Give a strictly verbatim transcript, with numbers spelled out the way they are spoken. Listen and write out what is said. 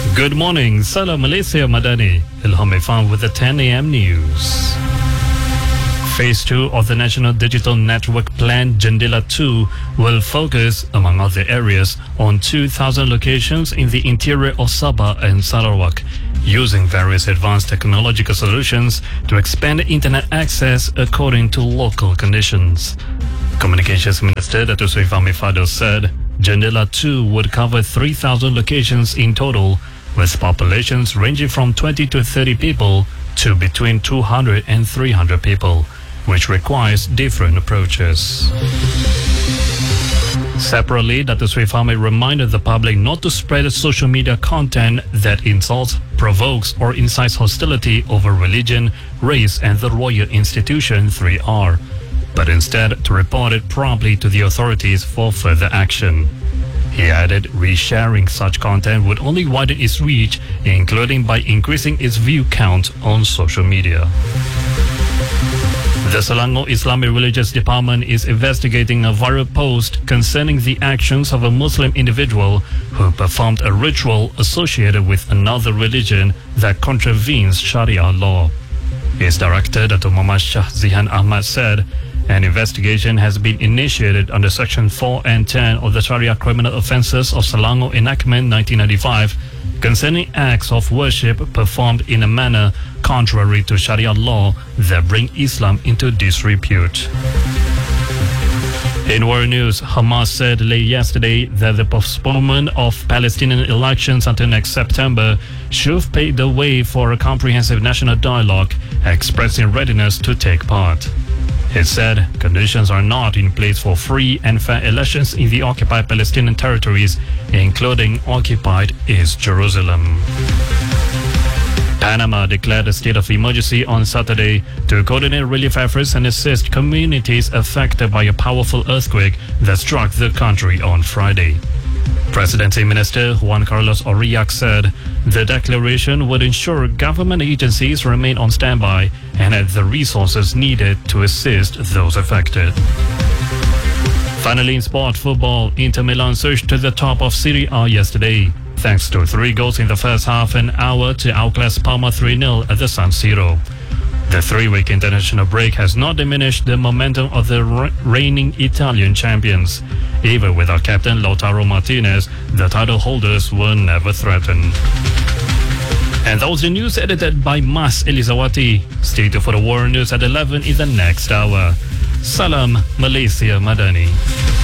Good morning, Salam Malaysia Madani. Ilham Ifan with the ten a m news. Phase two of the National Digital Network Plan Jendela two will focus, among other areas, on two thousand locations in the interior of Sabah and Sarawak, using various advanced technological solutions to expand internet access according to local conditions. Communications Minister Dato' Sri Fahmi Fadil said Jendela two would cover three thousand locations in total, with populations ranging from twenty to thirty people to between two hundred and three hundred people, which requires different approaches. Separately, Dato' Sri Fahmi reminded the public not to spread social media content that insults, provokes or incites hostility over religion, race and the Royal Institution three R, but instead to report it promptly to the authorities for further action. He added resharing such content would only widen its reach, including by increasing its view count on social media. The Selangor Islamic Religious Department is investigating a viral post concerning the actions of a Muslim individual who performed a ritual associated with another religion that contravenes Sharia law. Its director, Dato' Muhammad Shah Zihan Ahmad, said an investigation has been initiated under Section four and ten of the Sharia Criminal Offences of Selangor Enactment nineteen ninety-five concerning acts of worship performed in a manner contrary to Sharia law that bring Islam into disrepute. In world news, Hamas said late yesterday that the postponement of Palestinian elections until next September should pave the way for a comprehensive national dialogue, expressing readiness to take part. It said conditions are not in place for free and fair elections in the occupied Palestinian territories, including occupied East Jerusalem. Panama declared a state of emergency on Saturday to coordinate relief efforts and assist communities affected by a powerful earthquake that struck the country on Friday. Presidency Minister Juan Carlos Aurillac said the declaration would ensure government agencies remain on standby and had the resources needed to assist those affected. Finally, in sport football, Inter Milan surged to the top of Serie A yesterday, thanks to three goals in the first half an hour to outclass Parma three nil at the San Siro. The three-week international break has not diminished the momentum of the re- reigning Italian champions. Even without captain Lautaro Martinez, the title holders were never threatened. And that was the news edited by Mas Elizawati. Stay tuned for the world news at eleven in the next hour. Salam Malaysia Madani.